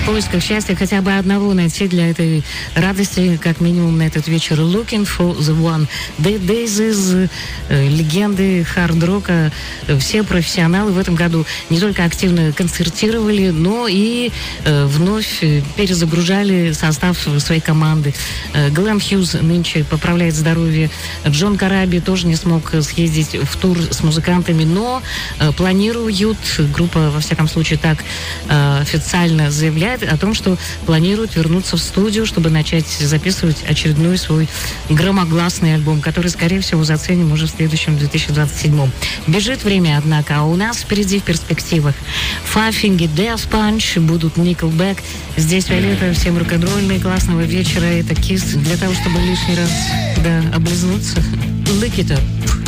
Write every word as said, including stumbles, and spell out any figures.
поисках счастья хотя бы одного найти для этой радости, как минимум на этот вечер. Looking for the one. This is э, легенды хард-рока. Все профессионалы в этом году не только активно концертировали, но и э, вновь перезагружали состав своей команды. Э, Глэм Хьюз нынче поправляет здоровье. Джон Караби тоже не смог съездить в тур с музыкантами, но э, планируют, группа, во всяком случае, так э, официально заявляет о том, что планируют вернуться в студию, чтобы начать записывать очередной свой громогласный альбом, который, скорее всего, заценим уже в следующем две тысячи двадцать седьмом. Бежит время, однако, а у нас впереди в перспективах Five Finger Death Punch, будут Nickelback. Здесь Виолетта, всем рок-н-ролльного классного вечера. Это Kiss для того, чтобы лишний раз, да, облизнуться. Lick it up.